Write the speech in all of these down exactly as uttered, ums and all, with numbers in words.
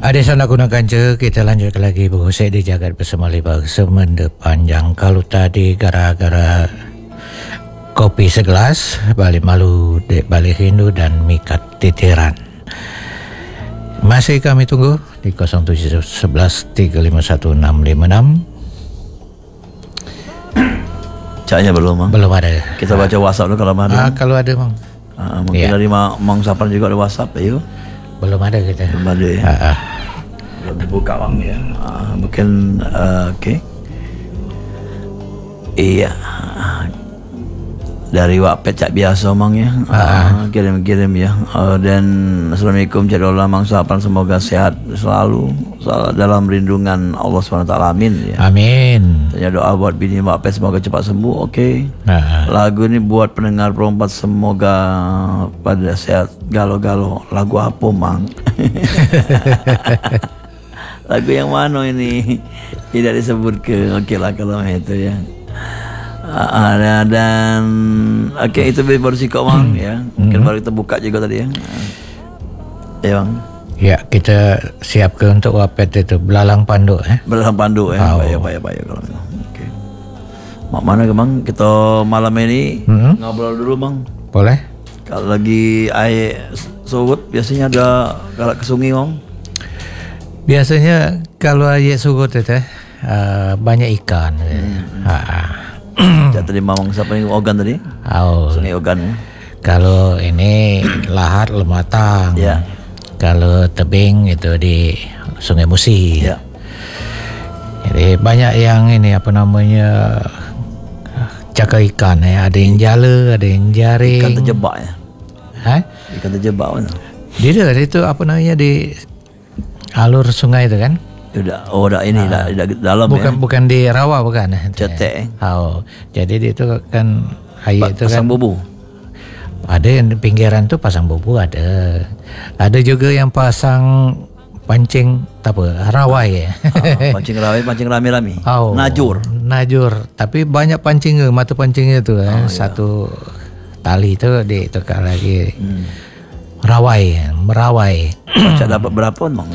Adik sana gunakan je, kita lanjut lagi berhusik di jagat bersama Libar Semenda Panjang. Kalau tadi gara-gara kopi segelas, balik malu, dek balik rindu dan mikat titiran. Masih kami tunggu di kosong tujuh sebelas tiga lima satu enam lima enam. Caknya belum, Mang. Belum ada. Kita baca WhatsApp dulu kalau ada. Ah, kalau ada, Mang. Ah, mungkin ya. Dari Mang Sapan juga ada WhatsApp, ayo. Belum ada kita. Belum ada ya. Ah, ah. Belum dibuka, Mang ya. Ah, mungkin uh, oke. Okay. Iya. Dari Wappet cak biasa, Mang ya. Uh, kirim-kirim ya. Uh, dan Assalamualaikum Cak Dola, Mang Sapan, semoga sehat selalu, selalu dalam lindungan Allah subhanahu wa taala. Amin ya. Amin. Tanya doa buat bini Wappet semoga cepat sembuh. Oke. Okay. Uh. Lagu ini buat pendengar perempat semoga pada sehat. Galo-galo. Lagu apa, Mang? Lagu yang mana ini? Tidak disebut ke. Oke okay lah kalau itu ya. Ada dan oke okay, itu baru sikok, Mang ya. Mungkin mm-hmm. baru kita buka juga tadi ya. Ya, Bang. Ya, kita siap ke untuk Wappet itu belalang pandu eh. Belalang pandu ya. Oh. Baik, baik, baik kalau itu. Oke. Mak mana ke, Bang? Kita malam ini mm-hmm. ngobrol dulu, Bang. Boleh. Kalau lagi air surut biasanya ada galak ke sungai, Bang. Biasanya kalau air surut itu uh, banyak ikan. Hmm. Ha. Jadi tadi Mamang siapa yang Ogan tadi? Oh. Sungai Ogan ya. Kalau ini Lahat Lematang. Ya. Kalau tebing itu di Sungai Musi. Ya. Jadi banyak yang ini apa namanya cakar ikan ya. Ada yang jala, ada yang jaring. Ikan terjebak ya. Hah? Ikan terjebak mana? Dia itu apa namanya di alur sungai itu kan? Udah, oh udah ini dah, dah dalam bukan, ya. Bukan di rawa bukan. Cetek. Oh, jadi dia itu kan air itu pasang kan. bubu. Ada yang di pinggiran tuh pasang bubu ada. Ada juga yang pasang pancing apa rawai ya. Oh, pancing rawai, pancing rami-rami. Oh, najur. Najur, tapi banyak pancing mata pancingnya itu kan. Oh, satu iya. Tali itu ditukar lagi. Hmm. Rawai, merawai. Cak dapat berapa, Bang?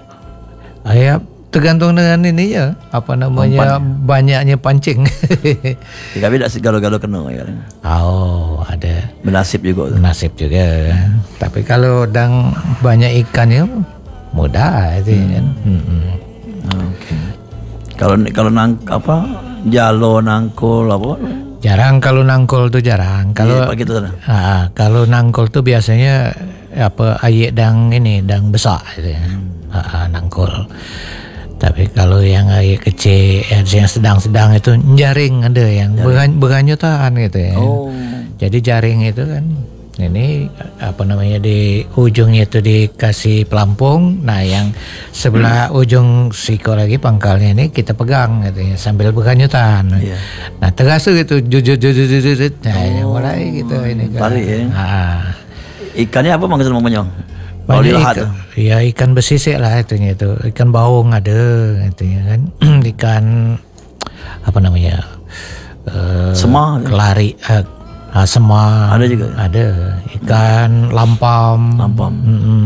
Ya, tergantung dengan ini ya, apa namanya umpan. Banyaknya pancing. Tapi tidak segalo-galo kena ya. Oh, ada. Bernasib juga. Bernasib juga. Hmm. Tapi kalau dang banyak ikannya mudah itu hmm. kan. Hmm. Oke. Okay. Kalau kalau nang apa jalo nangkol apa? Jarang kalau nangkol tuh jarang. Kalau iya, gitu, ah, kalau nangkol tuh biasanya apa ayek dang ini dang besar gitu ya. Hmm. Ah, nangkol. Tapi kalau yang ayek kecil, yang sedang-sedang itu jaring ada yang beranyutan gitu ya. Oh. Jadi jaring itu kan ini apa namanya di ujungnya itu dikasih pelampung. Nah yang sebelah ujung siko lagi pangkalnya ini kita pegang gitu ya sambil beranyutan. Yeah. Nah terasa gitu jujur jujur jujur. Nah oh. mulai gitu ini kan. Tarik ya. Nah. Ikannya apa maksudnya Mamanyong? Banyak ikan, ya ikan besisik lah itunya itu, ikan baung ada itunya kan, ikan apa namanya, uh, sema, kelari, uh, uh, sema, ada juga, ada ikan lampam, lampam, mm-hmm.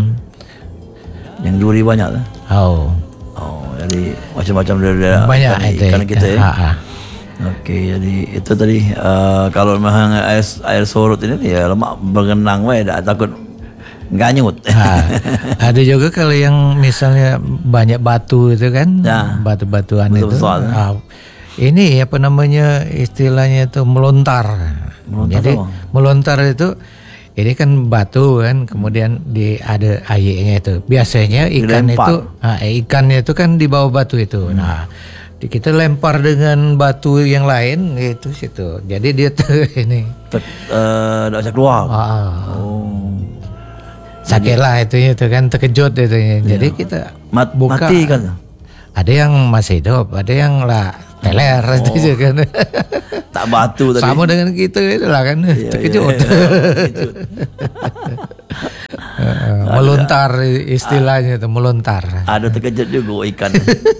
yang duri banyak lah. Oh, oh, jadi macam-macam dari banyak ikan, itu, ikan kita ya. Ha-ha. Oke, jadi itu tadi uh, kalau memang air, air surut ini ya lemak berenang wae, dah takut ganyut. Nah, ada juga kalau yang misalnya banyak batu itu kan, ya, batu-batuan itu. Ah, ini apa namanya istilahnya itu melontar. melontar Jadi apa? melontar itu ini kan batu kan, kemudian di ada airnya itu. Biasanya ikan dilempar. itu, ah, ikannya itu kan di bawah batu itu. Hmm. Nah, kita lempar dengan batu yang lain gitu situ. Jadi dia tuh ini. Tidak uh, bisa keluar. Ah. Oh. Sakit lah itu itu kan terkejut itu. Ya. Jadi kita Mat, buka. Mati kan? Ada yang masih hidup, ada yang lah teler oh. itu kan. Tak batu tadi. Sama dengan kita itu lah kan iya, terkejut. Iya, iya. terkejut. uh, melontar istilahnya itu melontar. Ada terkejut juga ikan.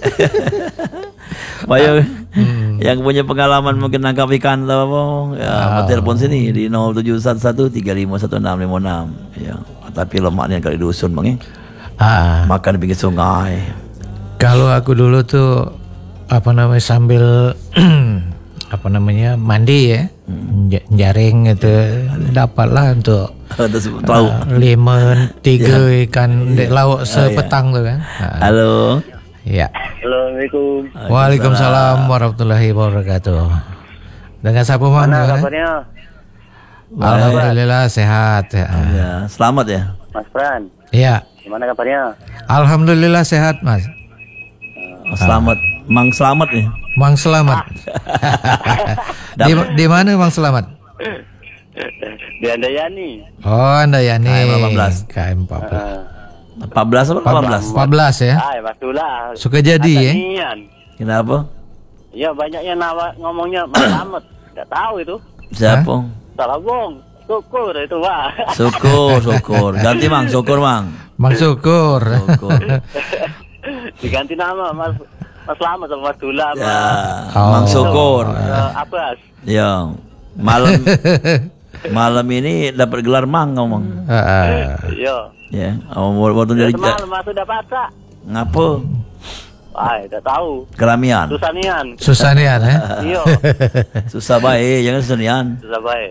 Bayo hmm. yang punya pengalaman mungkin nangkap ikan atau apa ya oh. telepon sini di nol tujuh satu satu tiga lima satu enam lima enam ya. Tapi lemaknya kali dusun Bang ya. Ah. Makan di pinggir sungai. Kalau aku dulu tuh apa namanya sambil apa namanya mandi ya, hmm. jaring itu dapatlah untuk tahu uh, lemon tiga ya. Ikan di laut sepetang oh, ya. Tuh kan. Halo. Ya. Assalamualaikum. Waalaikumsalam warahmatullahi wabarakatuh. Dengan siapa Mang? Mana kabarnya? Alhamdulillah sehat ya. Ya, selamat ya. Mas Fran. Iya. Gimana kabarnya? Alhamdulillah sehat Mas. Oh, selamat, ah. Mang Selamat nih. Mang Selamat. di, di mana Mang Selamat? Di Andayani. Oh Andayani. K M empat belas. K M empat belas. Uh, empat belas apa delapan belas? empat belas ya. Ah, Masdula. Suka jadi ya. Kenapa? Ya banyaknya nawa ngomongnya Mang Selamat. Enggak tahu itu. Siapa? Salah bong. Syukur itu, Pak. Syukur, syukur. Ganti Mang, syukur Mang. Mang Syukur. Syukur. Diganti nama Mas Mas Selamat sama Mas Dula. Ya, oh. Mang Syukur. Uh, Abbas. Ya. Malam malam ini dapat gelar Mang ngomong. Iya. Ya, mau waktu dari semalam Mas sudah baca. Ngapa? Ah, tidak tahu. Keramian. Susanian. Susanian ya. Iya. Susah baik, jangan susanian. Susah baik.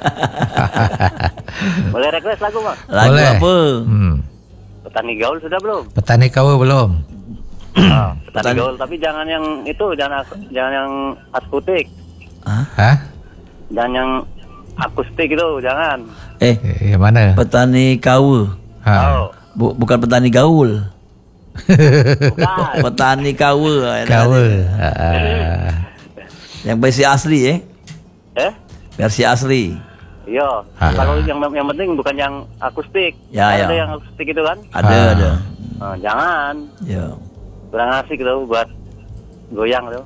Boleh request lagu, Bang? Lagu boleh. apa? Hmm. Petani Gaul sudah belum? Petani Gaul belum. Ah, petani, petani Gaul, tapi jangan yang itu, jangan jangan yang akustik. Hah? Jangan yang akustik itu, jangan. Eh, yang mana? Petani Kau. Oh. Bu, bukan petani gaul. Bukan. Petani Kau. Kau. Yang versi asli ya? Eh? Versi asli. Iya. Kalau yang yang penting bukan yang akustik. Ya, ada ya. yang akustik itu kan? Ada, ah. ada. Nah, jangan. Ya. Kurang asik tuh buat goyang tuh.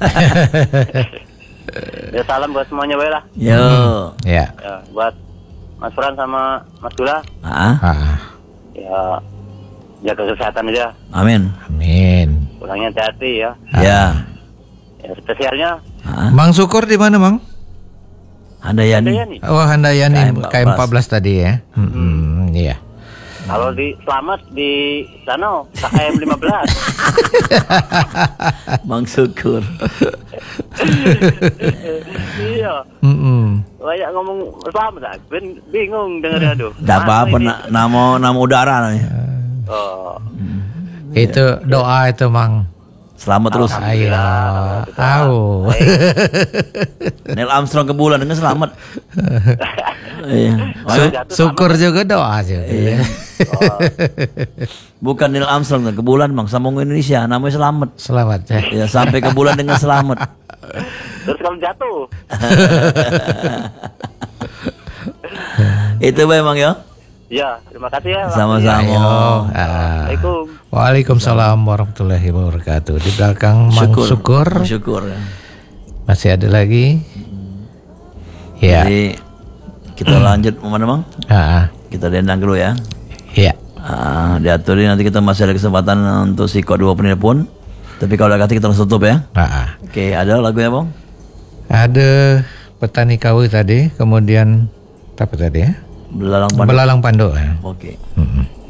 Ya salam buat semuanya baik lah. Yo. Hmm. Ya. Ya, buat Mas Fran sama Mas Dula. Ah. Ah. Ya jaga kesehatan aja. Amin. Amin. Pulangnya hati-hati ya. Ya. Ya spesialnya. Ah. Mang Syukur di mana, Mang? Handayani. Handayani. Oh, Handayani K M empat belas tadi ya. Hmm, hmm. Iya. Kalau di Selamat di sana K M lima belas. Mang Syukur. Iya. Mm-mm. Banyak ngomong Selamat, ben bingung dengarnya aduh. Enggak apa-apa, na- nama nama udara namanya. Oh. Hmm. Itu doa itu, Mang. Selamat terus. Ayo. Au. Neil Armstrong ke bulan dengan selamat. Iya. Su- syukur juga doa juga. Iya. Oh. Bukan Neil Armstrong ke bulan, Bang, sambung Indonesia, namanya selamat. Selamat ya. Ya, sampai ke bulan dengan selamat. Terus kalau jatuh. Itu memang ya. Ya, terima kasih ya. Sama-sama. Assalamualaikum. Waalaikumsalam warahmatullahi wabarakatuh. Di belakang Mang Syukur. Syukur. Masih ada lagi. Ya. Jadi kita lanjut mana, Bang? Ah. Kita dendang dulu ya. Iya. Ah, diaturin nanti kita masih ada kesempatan untuk sikot dua penelpon. Tapi kalau udah kasih kita langsung tutup ya. Ah. Oke, ada lagunya, Bang? Ada Petani Kau tadi, kemudian apa tadi ya? Belalang Pandu. Belalang Pandu ya. Oke. Mm-hmm.